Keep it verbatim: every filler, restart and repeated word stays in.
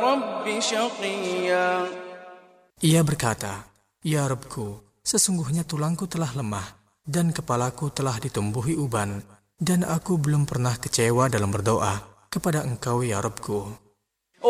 رب شقيا. Ia berkata, Ya Rabbku, sesungguhnya tulangku telah lemah dan kepalaku telah ditumbuhi uban, dan aku belum pernah kecewa dalam berdoa kepada Engkau ya Rabbku.